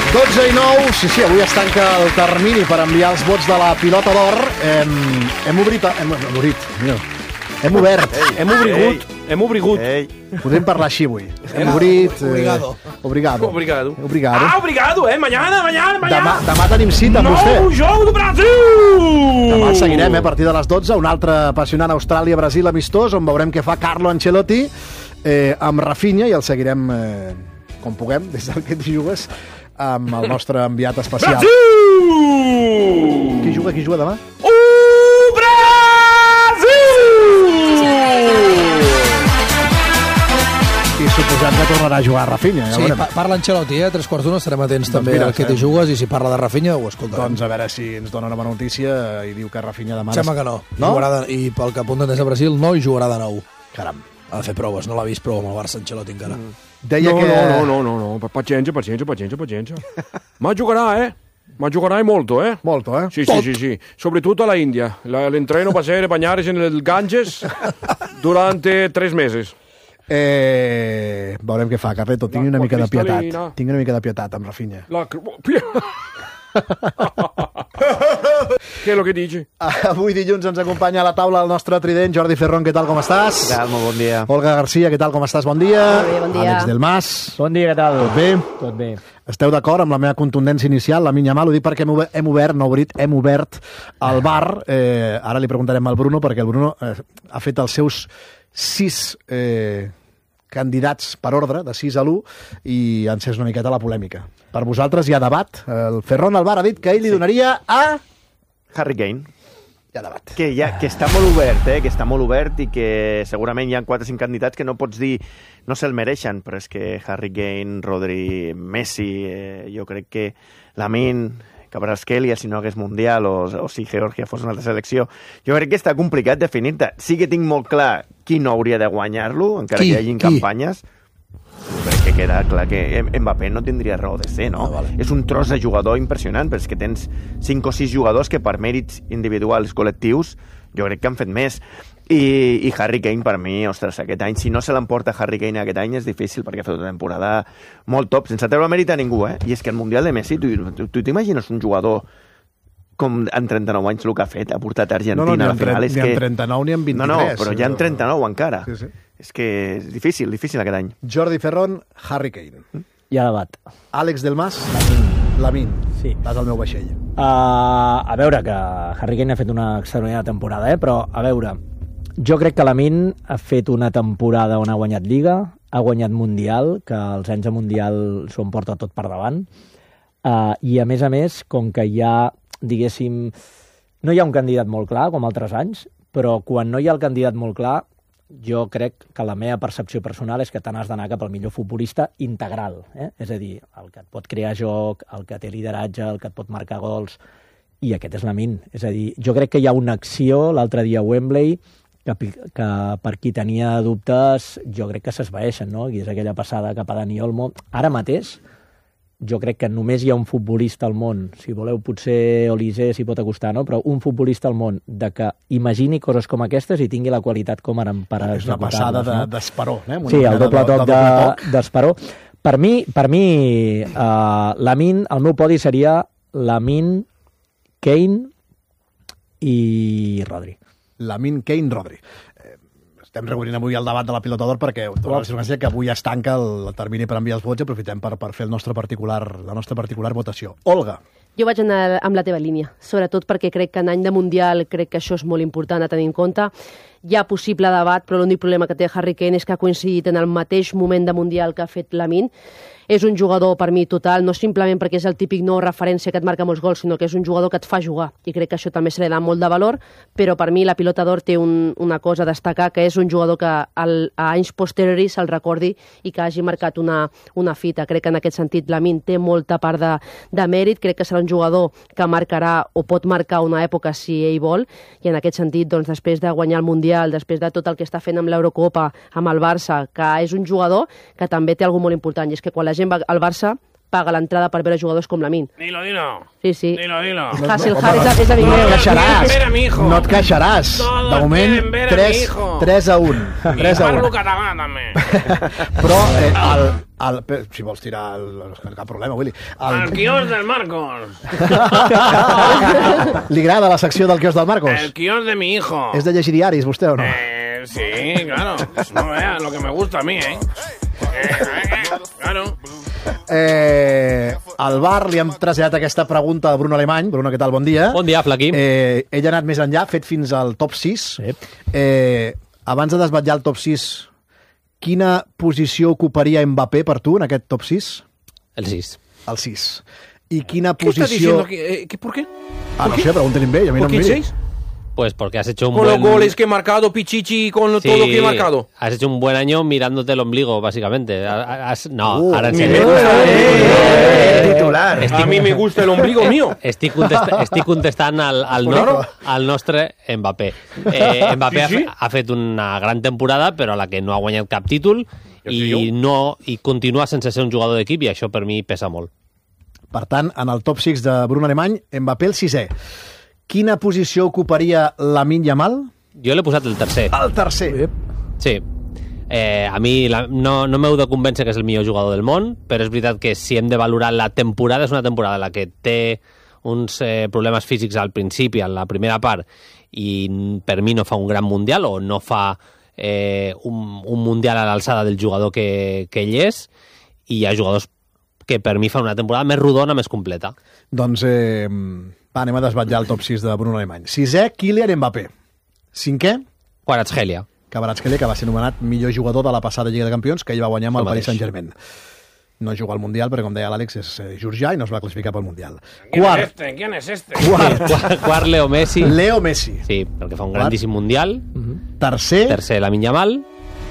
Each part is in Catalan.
12:09, sí, avui es tanca el termini per enviar els vots de la pilota d'or. Hem obert. Podem parlar així avui. Hem obrit... Obrigado. Mañana. Demà tenim cita amb vostè. Nou joc do Brasil! Demà el seguirem, a partir de les 12, un altre apassionant Austràlia-Brasil amistós, on veurem què fa Carlo Ancelotti amb Rafinha, i el seguirem com puguem, des del que et jugues, amb el nostre enviat especial. Brasil! Qui juga demà? I suposem que tornarà a jugar a Rafinha. Sí, parla Ancelotti, 3:15 estarem atents també al que t'hi jugues, i si parla de Rafinha ho escoltarem. Doncs a veure si ens dona una bona notícia i diu que Rafinha demà... Sembla que no. I pel que apunten des de Brasil, no hi jugarà de nou. Caram. Ha de fer proves, no l'ha vist prou amb el Barça Ancelotti encara. Deia que... No, pazienza. Ma giocherà, Ma giocherai molto, Molto, Sì. Soprattutto alla India. L'entreno va a ser bagnarsi nel Ganges durante 3 meses. Veurem què fa, Carleto. Tingui una mica de pietat. Tingui una mica de pietat amb Rafinha. Què és el que dici? Avui dilluns ens acompanya a la taula el nostre trident, Jordi Ferrón, què tal, com estàs? Què tal, molt bon dia. Olga Garcia, què tal, com estàs? Bon dia. Bon dia. Àlex Del Mas. Bon dia, què tal? Tot bé? Tot bé. Esteu d'acord amb la meva contundència inicial? La minya mal, ho dic perquè hem obert el bar. Ara li preguntarem al Bruno, perquè el Bruno ha fet els seus 6 candidats per ordre, de 6 a l'1, i ha encès una miqueta la polèmica. Per vosaltres hi ha debat. El Ferrón al bar ha dit que ell li donaria a... Harry Kane. Hi ha debat. Que està molt obert, que està molt obert, i que segurament hi ha 4 o 5 candidats que no pots dir no se'l mereixen, però és que Harry Kane, Rodri, Messi, jo crec que Lamine, Kvaratskhelia, si no hagués Mundial, o si Geòrgia fos una altra selecció, jo crec que està complicat definir-te. Sí que tinc molt clar qui no hauria de guanyar-lo, encara que hi hagin campanyes. Però que queda clar que Mbappé no tindria raó de ser, no? Vale. És un tros de jugador impressionant, però és que tens 5 o 6 jugadors que per mèrits individuals col·lectius jo crec que han fet més. I Harry Kane, per mi, ostres, aquest any, si no se l'emporta Harry Kane aquest any, és difícil, perquè ha fet una temporada molt top, sense treure mèrit a ningú, I és que el Mundial de Messi, tu t'imagines un jugador com en 39 anys el que ha fet, ha portat Argentina a la final? Ni en 39 ni en 23. No, però ja en 39 encara. Sí. És que és difícil aquest any. Jordi Ferrón, Harry Kane. Hi ha debat. Àlex Del Mas, Lamine. Sí. Vas al meu vaixell. A veure, que Harry Kane ha fet una extraordinària temporada, però a veure, jo crec que Lamine ha fet una temporada on ha guanyat Lliga, ha guanyat Mundial, que els anys de Mundial s'ho emporta tot per davant, i a més, com que hi ha, diguéssim, no hi ha un candidat molt clar, com altres anys, però quan no hi ha el candidat molt clar, jo crec que la meva percepció personal és que te n'has d'anar cap al millor futbolista integral, És a dir, el que et pot crear joc, el que té lideratge, el que et pot marcar gols, i aquest és Lamine. És a dir, jo crec que hi ha una acció l'altre dia a Wembley que per qui tenia dubtes jo crec que s'esvaeixen, no? I és aquella passada cap a Dani Olmo. Ara mateix jo crec que només hi ha un futbolista al món, si voleu potser Olise s'hi pot acostar, no? Però un futbolista al món de que imagini coses com aquestes i tingui la qualitat com ara per executar-les. És una passada d'Esperó, Sí, el doble toc d'Esperó. Per mi Lamine, el meu podi seria Lamine, Kane i Rodri. Lamine, Kane, Rodri. Estem reunint avui el debat de la pilota d'or perquè que avui es tanca el termini per enviar els vots i aprofitem per fer la nostra particular votació. Olga. Jo vaig anar amb la teva línia, sobretot perquè crec que en any de Mundial crec que això és molt important a tenir en compte. Hi ha possible debat, però l'únic problema que té Harry Kane és que ha coincidit en el mateix moment de Mundial que ha fet Lamine. És un jugador, per mi, total, no simplement perquè és el típic no referència que et marca molts gols, sinó que és un jugador que et fa jugar, i crec que això també se li dà molt de valor, però per mi la pilota d'or té una cosa a destacar, que és un jugador que a anys posteriors se'l recordi i que hagi marcat una fita. Crec que en aquest sentit Lamine té molta part de mèrit, crec que serà un jugador que marcarà o pot marcar una època si ell vol, i en aquest sentit, doncs, després de guanyar el Mundial, després de tot el que està fent amb l'Eurocopa, amb el Barça, que és un jugador que també té alguna molt important, i és que quan la gent va al Barça paga l'entrada per veure jugadors com Lamine. Dilo. Sí. Dilo. Hasselhard és evident. No et queixaràs. De moment, 3-1. 3-1. Parlo català, també. Però Si vols tirar... Cap problema, Willy. El quios del Marcos. Li agrada la secció del quios del Marcos? El quios de mi hijo. És de llegir diaris, vostè, o no? Sí, claro. No vea lo que me gusta a mí, claro. Al bar li hem traslladat aquesta pregunta a Bruno Alemany. Bruno, què tal? Bon dia. Bon dia, Flaqui. Ell ha anat més enllà, fet fins al top 6. Sí. Abans de desvetllar el top 6, quina posició ocuparia Mbappé per tu en aquest top 6? El 6. El 6. I quina ¿Qué está posició... diciendo? ¿Por qué? No sé, pregúntenle a ell. A mi no ¿Por em qué miri. 6? Pues porque has hecho un Con buen... los goles que he marcado, Pichichi, con Sí, todo lo que he marcado. Has hecho un buen año mirándote el ombligo, básicamente. No, ahora en Me serio. gusta. Titular. A mí me gusta el ombligo mío. Estic contestant al nostre Mbappé. Mbappé Sí. ha fet una gran temporada, però a la que no ha guanyat cap títol i continua sense ser un jugador d'equip, i això per mi pesa molt. Per tant, en el top 6 de Bruno Alemany, Mbappé el 6è. Quina posició ocuparia Lamine Yamal? Jo l'he posat el tercer. El tercer. Sí. A mi no m'heu de convèncer que és el millor jugador del món, però és veritat que si hem de valorar la temporada, és una temporada en la que té uns problemes físics al principi, en la primera part, i per mi no fa un gran mundial, o no fa un mundial a l'alçada del jugador que ell és, i hi ha jugadors que per mi fan una temporada més rodona, més completa. Doncs anem a desvetllar el top 6 de Bruno Alemany. 6è, Kylian Mbappé. 5è, Kvaratskhelia. Kvaratskhelia, que va ser nomenat millor jugador de la passada Lliga de Campions, que ell va guanyar amb el Paris Saint-Germain. No juga al Mundial, perquè, com deia l'Àlex, és georgià i no es va classificar pel Mundial. ¿Quién es este? Quart, Leo Messi. Leo Messi. Sí, perquè fa un grandíssim mundial. Tercer, Lamine Yamal.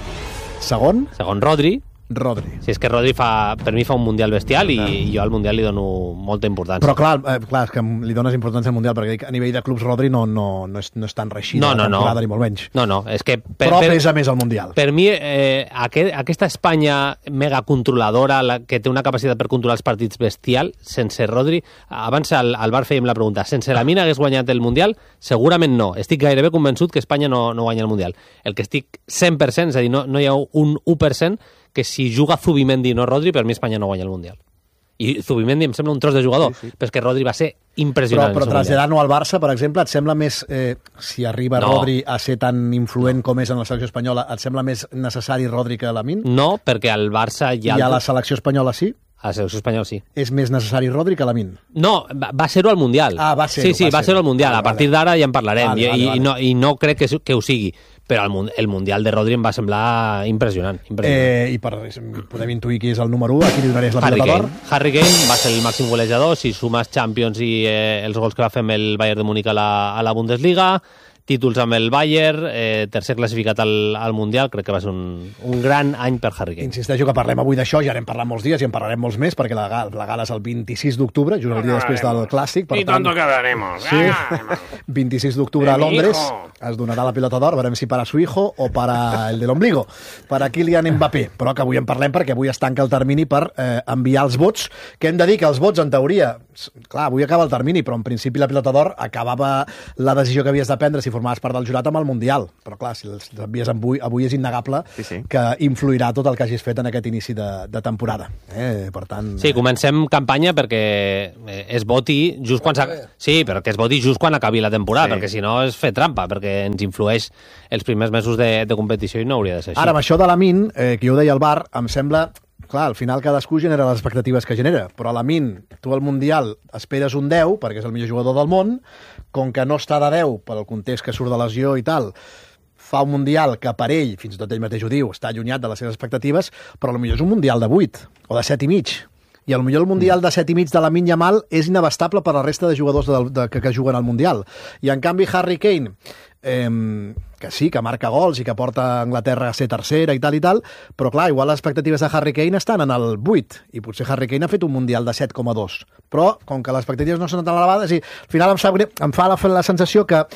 segon, Rodri. Rodri. Si és que Rodri per mi fa un mundial bestial, i jo al mundial li dono molta importància. Però clar, és que li dones importància al Mundial, perquè a nivell de clubs Rodri no és tan reixit No. la temporada, ni molt menys. No, és que... Però pesa més al Mundial. Per mi, aquesta Espanya mega controladora, que té una capacitat per controlar els partits bestial, sense Rodri... Abans al bar fèiem la pregunta, sense Lamine hagués guanyat el Mundial? Segurament no. Estic gairebé convençut que Espanya no guanya el Mundial. El que estic 100%, és a dir, no hi ha un 1%, que si juga Zubimendi i no Rodri, per mi Espanya no guanya el Mundial. I Zubimendi em sembla un tros de jugador, però és que Rodri va ser impressionant. Però traslladant-ho al Barça, per exemple, et sembla més, si arriba Rodri a ser tan influent com és en la selecció espanyola, et sembla més necessari Rodri que Lamine? No, perquè al Barça hi ha... I a la selecció espanyola sí? A la selecció espanyola sí. És més necessari Rodri que Lamine? No, va ser-ho al Mundial. Ah, va ser-ho. Sí, va ser-ho al Mundial. A partir d'ara ja en parlarem. Vale. I no crec que ho sigui. Però el Mundial de Rodri em va semblar impressionant. I podem intuir qui és el número 1, a qui li donaries la pilota d'or? Harry Kane va ser el màxim golejador, si sumes Champions i els gols que va fer amb el Bayern de Múnich a la Bundesliga, títols amb el Bayern, tercer classificat al Mundial, crec que va ser un gran any per Harry Kane. Insisteixo que parlem avui d'això, ja n'hem parlat molts dies i en parlarem molts més, perquè la gala és el 26 d'octubre, just el dia després del Clàssic. I tanto que hablaremos. Sí, 26 d'octubre a Londres, es donarà la pilota d'or, veurem si para su hijo o para el del ombligo, para Kylian Mbappé, però que avui en parlem perquè avui es tanca el termini per enviar els vots, que hem de dir que els vots, en teoria, clar, avui acaba el termini, però en principi la pilota d'or acabava la decisió que havies de prendre si formaves part del jurat amb el Mundial, però clar, si els envies avui és innegable que influirà tot el que hagis fet en aquest inici de temporada. Per tant... Sí, comencem campanya perquè es voti just quan sí, però que es voti just quan acabi la temporada, perquè si no és fer trampa, perquè ens influeix els primers mesos de competició i no hauria de ser així. Ara, amb això de Lamine, que jo ho deia al bar, em sembla... Clar, al final cadascú genera les expectatives que genera, però Lamine, tu al Mundial esperes un 10, perquè és el millor jugador del món, com que no està de 10 pel context que surt de lesió i tal, fa un Mundial que per ell, fins i tot ell mateix ho diu, està allunyat de les seves expectatives, però potser és un Mundial de 8 o de 7 i mig. I potser el Mundial de 7 i mig de Lamine Yamal és inabastable per a la resta de jugadors que juguen al Mundial. I en canvi Harry Kane, que sí, que marca gols i que porta Anglaterra a ser tercera i tal, però clar, igual les expectatives de Harry Kane estan en el 8, i potser Harry Kane ha fet un Mundial de 7,2. Però, com que les expectatives no són tan elevades, i al final em fa la sensació que